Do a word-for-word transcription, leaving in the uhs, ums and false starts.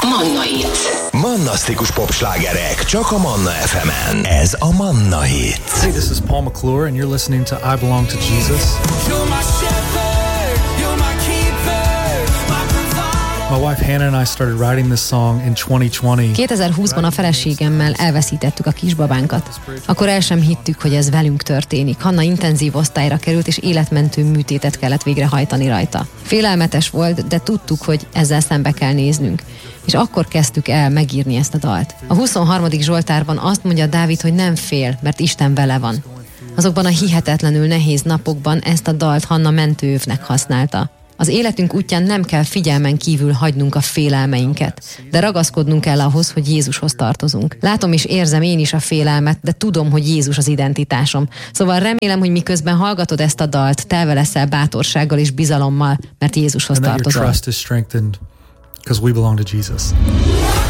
Manna Hit. Mannasztikus popslágerek csak a Manna ef emen. Ez a Manna Hit. Hey, this is Paul McClure and you're listening to I Belong to Jesus. You're my shepherd, you're my keeper, my provider. My wife Hannah and I started writing this song in twenty twenty. kétezer-húszban a feleségemmel elveszítettük a kisbabánkat. Akkor el sem hittük, hogy ez velünk történik. Hanna intenzív osztályra került, és életmentő műtétet kellett végrehajtani rajta. Félelmetes volt, de tudtuk, hogy ezzel szembe kell néznünk. És akkor kezdtük el megírni ezt a dalt. A huszonharmadik Zsoltárban azt mondja Dávid, hogy nem fél, mert Isten vele van. Azokban a hihetetlenül nehéz napokban ezt a dalt Hanna mentőövnek használta. Az életünk útján nem kell figyelmen kívül hagynunk a félelmeinket, de ragaszkodnunk kell ahhoz, hogy Jézushoz tartozunk. Látom és érzem én is a félelmet, de tudom, hogy Jézus az identitásom. Szóval remélem, hogy miközben hallgatod ezt a dalt, telve leszel bátorsággal és bizalommal, mert Jézushoz And that your tartozol. trust is strengthened because we belong to Jesus.